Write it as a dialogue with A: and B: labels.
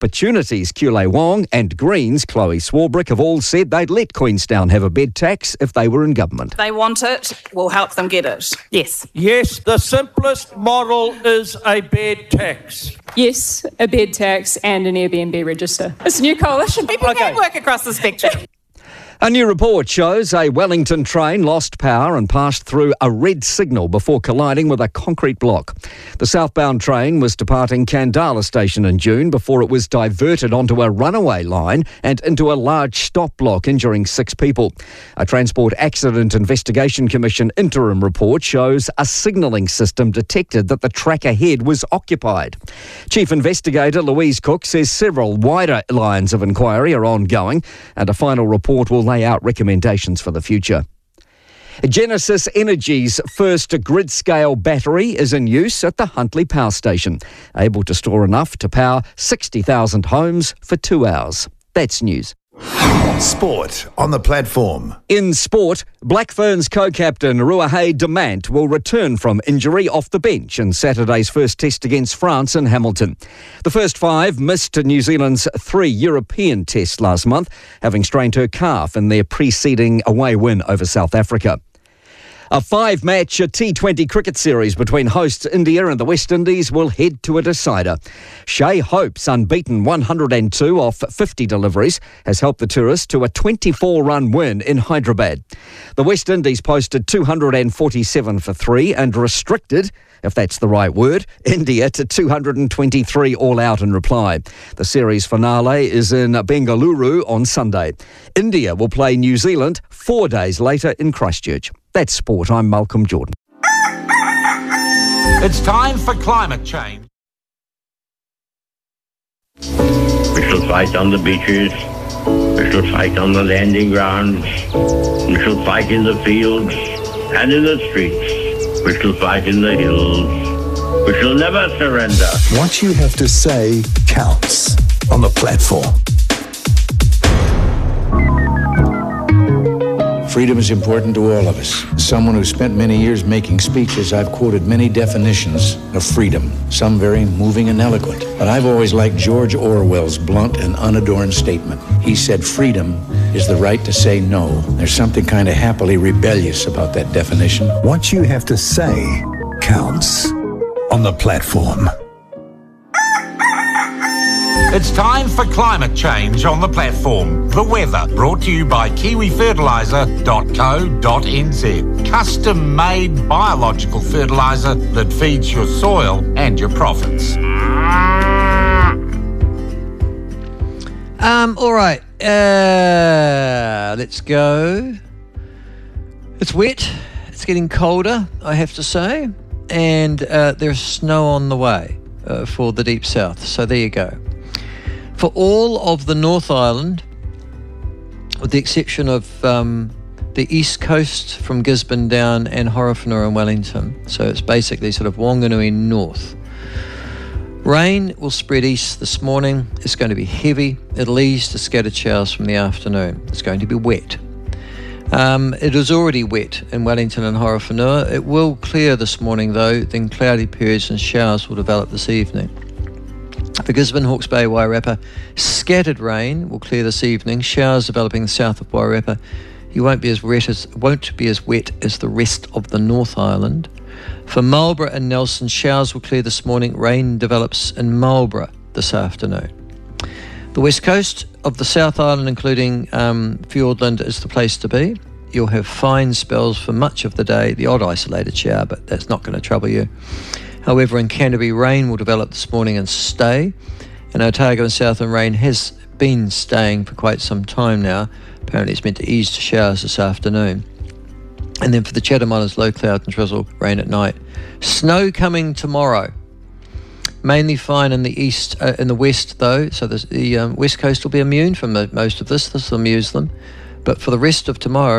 A: Opportunities Kule Wong and Greens Chloe Swarbrick have all said they'd let Queenstown have a bed tax if they were in government.
B: They want it, we'll help them get it. Yes.
C: Yes, the simplest model is a bed tax.
D: Yes, a bed tax and an Airbnb register. It's a new coalition.
B: People can work across the spectrum.
A: A new report shows a Wellington train lost power and passed through a red signal before colliding with a concrete block. The southbound train was departing Kandala station in June before it was diverted onto a runaway line and into a large stop block, injuring 6 people. A Transport Accident Investigation Commission interim report shows a signalling system detected that the track ahead was occupied. Chief Investigator Louise Cook says several wider lines of inquiry are ongoing and a final report will lay out recommendations for the future. Genesis Energy's first grid-scale battery is in use at the Huntly Power Station, able to store enough to power 60,000 homes for 2 hours. That's news.
E: Sport on the platform.
A: In sport, Black Ferns co-captain Ruahei Demant will return from injury off the bench in Saturday's first test against France in Hamilton. The first 5 missed New Zealand's 3 European tests last month, having strained her calf in their preceding away win over South Africa. A 5-match T20 cricket series between hosts India and the West Indies will head to a decider. Shai Hope's unbeaten 102 off 50 deliveries has helped the tourists to a 24-run win in Hyderabad. The West Indies posted 247 for 3 and restricted, if that's the right word, India to 223 all out in reply. The series finale is in Bengaluru on Sunday. India will play New Zealand 4 days later in Christchurch. That's sport. I'm Malcolm Jordan.
C: It's time for climate change.
F: We shall fight on the beaches. We shall fight on the landing grounds. We shall fight in the fields and in the streets. We shall fight in the hills. We shall never surrender.
E: What you have to say counts on the platform.
G: Freedom is important to all of us. As someone who spent many years making speeches, I've quoted many definitions of freedom, some very moving and eloquent. But I've always liked George Orwell's blunt and unadorned statement. He said freedom is the right to say no. There's something kind of happily rebellious about that definition.
E: What you have to say counts on the platform.
C: It's time for climate change on the platform. The weather, brought to you by kiwifertiliser.co.nz. Custom-made biological fertiliser that feeds your soil and your profits.
H: All right. Let's go. It's wet. It's getting colder, I have to say. And there's snow on the way for the deep south. So there you go. For all of the North Island, with the exception of the east coast from Gisborne down and Horowhenua and Wellington, so it's basically sort of Wanganui north. Rain will spread east this morning. It's going to be heavy. It'll ease to scattered showers from the afternoon. It's going to be wet. It is already wet in Wellington and Horowhenua. It will clear this morning though, then cloudy periods and showers will develop this evening. For Gisborne, Hawke's Bay, Wairarapa, scattered rain will clear this evening. Showers developing south of Wairarapa. You won't be as wet as the rest of the North Island. For Marlborough and Nelson, showers will clear this morning. Rain develops in Marlborough this afternoon. The west coast of the South Island, including Fiordland, is the place to be. You'll have fine spells for much of the day. The odd isolated shower, but that's not going to trouble you. However, in Canterbury, rain will develop this morning and stay. In Otago and Southland, rain has been staying for quite some time now. Apparently it's meant to ease to showers this afternoon. And then for the Chatham Islands, low cloud and drizzle, rain at night. Snow coming tomorrow. Mainly fine in the east, in the west though. So the west coast will be immune from most of this. This will amuse them. But for the rest of tomorrow,